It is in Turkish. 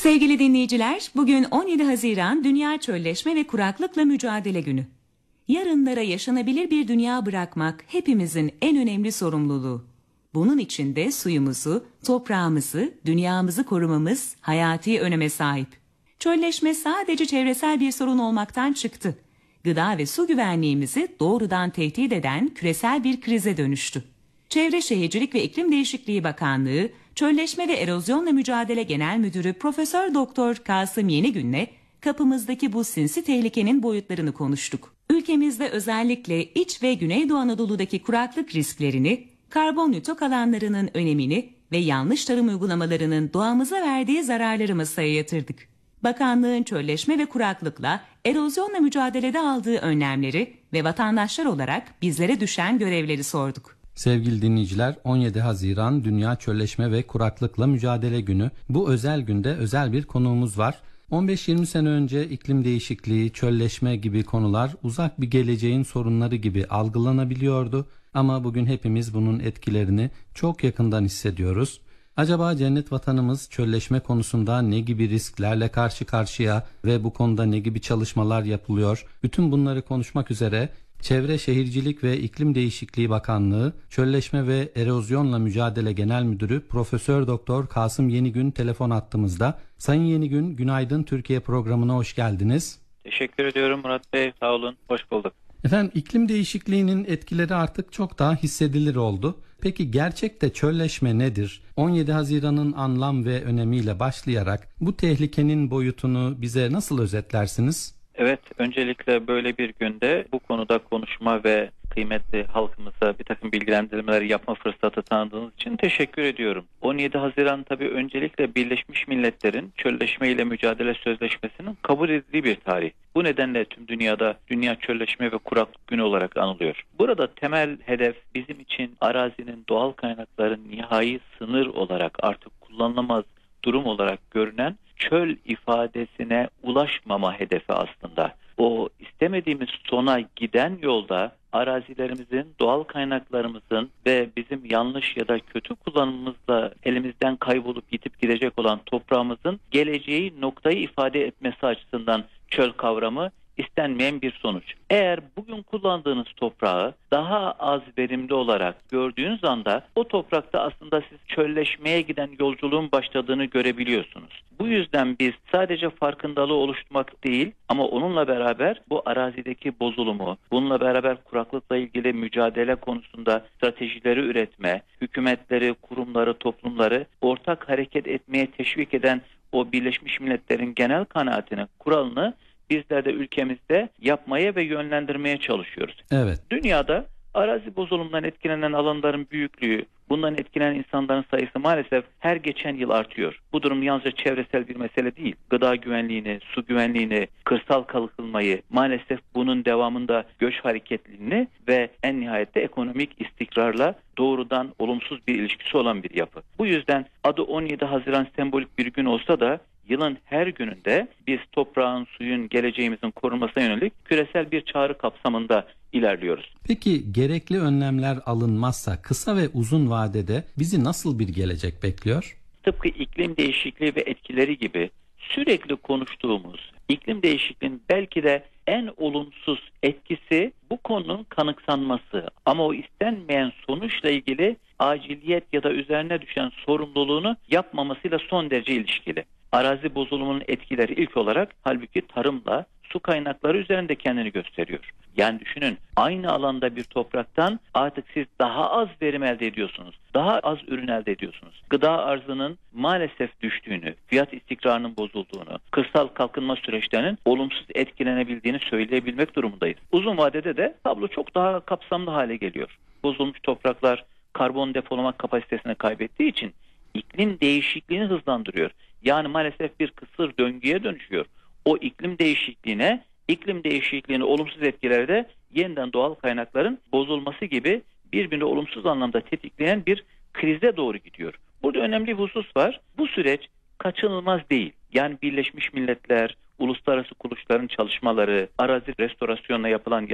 Sevgili dinleyiciler, bugün 17 Haziran Dünya Çölleşme ve Kuraklıkla Mücadele Günü. Yarınlara yaşanabilir bir dünya bırakmak hepimizin en önemli sorumluluğu. Bunun için de suyumuzu, toprağımızı, dünyamızı korumamız hayati öneme sahip. Çölleşme sadece çevresel bir sorun olmaktan çıktı. Gıda ve su güvenliğimizi doğrudan tehdit eden küresel bir krize dönüştü. Çevre Şehircilik ve İklim Değişikliği Bakanlığı, Çölleşme ve Erozyonla Mücadele Genel Müdürü Profesör Doktor Kasım Yenigün'le kapımızdaki bu sinsi tehlikenin boyutlarını konuştuk. Ülkemizde özellikle İç ve Güneydoğu Anadolu'daki kuraklık risklerini, karbon nütok alanlarının önemini ve yanlış tarım uygulamalarının doğamıza verdiği zararları masaya yatırdık. Bakanlığın çölleşme ve kuraklıkla, erozyonla mücadelede aldığı önlemleri ve vatandaşlar olarak bizlere düşen görevleri sorduk. Sevgili dinleyiciler, 17 Haziran Dünya Çölleşme ve Kuraklıkla Mücadele Günü. Bu özel günde özel bir konuğumuz var. 15-20 sene önce iklim değişikliği, çölleşme gibi konular uzak bir geleceğin sorunları gibi algılanabiliyordu. Ama bugün hepimiz bunun etkilerini çok yakından hissediyoruz. Acaba cennet vatanımız çölleşme konusunda ne gibi risklerle karşı karşıya ve bu konuda ne gibi çalışmalar yapılıyor? Bütün bunları konuşmak üzere Çevre Şehircilik ve İklim Değişikliği Bakanlığı Çölleşme ve Erozyonla Mücadele Genel Müdürü Profesör Doktor Kasım Yenigün telefon hattımızda. Sayın Yenigün, Günaydın Türkiye programına hoş geldiniz. Teşekkür ediyorum Murat Bey, sağ olun, hoş bulduk. Efendim, iklim değişikliğinin etkileri artık çok daha hissedilir oldu. Peki gerçekte çölleşme nedir? 17 Haziran'ın anlam ve önemiyle başlayarak bu tehlikenin boyutunu bize nasıl özetlersiniz? Evet, öncelikle böyle bir günde bu konuda konuşma ve kıymetli halkımıza bir takım bilgilendirmeler yapma fırsatı tanıdığınız için teşekkür ediyorum. 17 Haziran tabii öncelikle Birleşmiş Milletler'in Çölleşme ile Mücadele Sözleşmesi'nin kabul edildiği bir tarih. Bu nedenle tüm dünyada Dünya Çölleşme ve Kuraklık Günü olarak anılıyor. Burada temel hedef bizim için arazinin doğal kaynakların nihai sınır olarak artık kullanılamaz durum olarak görünen çöl ifadesine ulaşmama hedefi aslında. O istemediğimiz sona giden yolda arazilerimizin, doğal kaynaklarımızın ve bizim yanlış ya da kötü kullanımımızla elimizden kaybolup gidip gidecek olan toprağımızın geleceği noktayı ifade etmesi açısından çöl kavramı istenmeyen bir sonuç. Eğer bugün kullandığınız toprağı daha az verimli olarak gördüğünüz anda o toprakta aslında siz çölleşmeye giden yolculuğun başladığını görebiliyorsunuz. Bu yüzden biz sadece farkındalığı oluşturmak değil ama onunla beraber bu arazideki bozulumu, bununla beraber kuraklıkla ilgili mücadele konusunda stratejileri üretme, hükümetleri, kurumları, toplumları ortak hareket etmeye teşvik eden o Birleşmiş Milletler'in genel kanaatini, kuralını bizler de ülkemizde yapmaya ve yönlendirmeye çalışıyoruz. Evet. Dünyada arazi bozulumundan etkilenen alanların büyüklüğü, bundan etkilenen insanların sayısı maalesef her geçen yıl artıyor. Bu durum yalnızca çevresel bir mesele değil. Gıda güvenliğini, su güvenliğini, kırsal kalkınmayı, maalesef bunun devamında göç hareketliliğini ve en nihayette ekonomik istikrarla doğrudan olumsuz bir ilişkisi olan bir yapı. Bu yüzden adı 17 Haziran sembolik bir gün olsa da yılın her gününde biz toprağın, suyun, geleceğimizin korunmasına yönelik küresel bir çağrı kapsamında ilerliyoruz. Peki gerekli önlemler alınmazsa kısa ve uzun vadede bizi nasıl bir gelecek bekliyor? Tıpkı iklim değişikliği ve etkileri gibi sürekli konuştuğumuz iklim değişikliğinin belki de en olumsuz etkisi bu konunun kanıksanması. Ama o istenmeyen sonuçla ilgili aciliyet ya da üzerine düşen sorumluluğunu yapmamasıyla son derece ilişkili. Arazi bozulumunun etkileri ilk olarak halbuki tarımla, su kaynakları üzerinde kendini gösteriyor. Yani düşünün, aynı alanda bir topraktan artık siz daha az verim elde ediyorsunuz. Daha az ürün elde ediyorsunuz. Gıda arzının maalesef düştüğünü, fiyat istikrarının bozulduğunu, kırsal kalkınma süreçlerinin olumsuz etkilenebildiğini söyleyebilmek durumundayız. Uzun vadede de tablo çok daha kapsamlı hale geliyor. Bozulmuş topraklar karbon depolama kapasitesini kaybettiği için iklim değişikliğini hızlandırıyor. Yani maalesef bir kısır döngüye dönüşüyor. O iklim değişikliğini olumsuz etkileri de yeniden doğal kaynakların bozulması gibi birbirini olumsuz anlamda tetikleyen bir krize doğru gidiyor. Burada önemli bir husus var. Bu süreç kaçınılmaz değil. Yani Birleşmiş Milletler, uluslararası kuruluşların çalışmaları, arazi restorasyonla yapılan